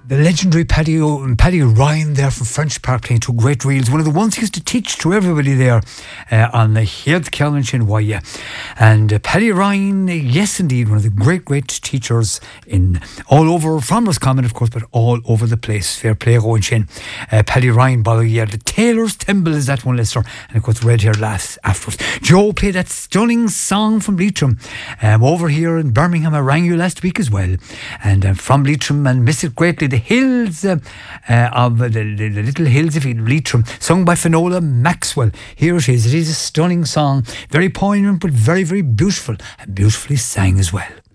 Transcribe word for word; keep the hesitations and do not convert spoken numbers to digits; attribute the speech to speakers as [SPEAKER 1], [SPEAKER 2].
[SPEAKER 1] The legendary Paddy, o, Paddy Ryan there from French Park playing two great reels. One of the ones he used to teach to everybody there uh, on the Health Challenge in Waya. And uh, Paddy Ryan, uh, yes indeed, one of the great, great teachers in all over, from Roscommon of course, but all over the place. Fair play going chin. Uh, Paddy Ryan, Ballagher, the Taylor's Temple is that one, Lester. And of course, Red Hair Lass afterwards. Joe played that stunning song from Leitrim. Um, over here in Birmingham, I rang you last week as well. And uh, from Leitrim, and miss it greatly, the hills uh, uh, of uh, the, the, the little hills of Leitrim, sung by Finola Maxwell. Here it is. It is a stunning song, very poignant but very, very beautiful, and beautifully sang as well.